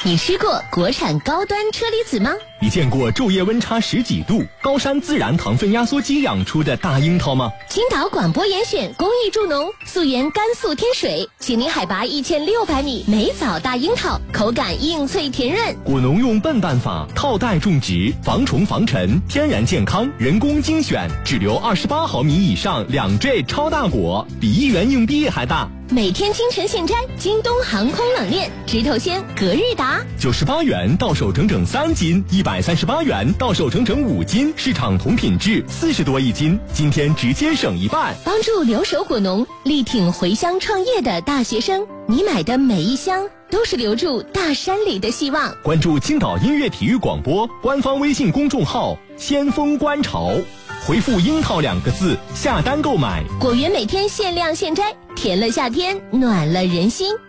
你吃过国产高端车厘子吗？ 你见过昼夜温差10几度、高山自然糖分压缩机养出的大樱桃吗？ 青岛广播严选公益助农，溯源甘肃天水，秦岭海拔1600米，梅枣大樱桃，口感硬脆甜润。 果农用笨办法套袋种植，防虫防尘，天然健康，人工精选，只留28毫米以上2坠超大果，比1元硬币还大。 每天清晨现摘，京东航空冷链，直头鲜，隔日达 ，98元到手整整3斤，138元到手整整5斤，市场同品质40多一斤，今天直接省一半。 帮助留守果农，力挺回乡创业的大学生，你买的每一箱都是留住大山里的希望。 关注青岛音乐体育广播官方微信公众号先锋观潮，回复樱桃2个字下单购买， 果园每天限量现摘，甜了夏天，暖了人心。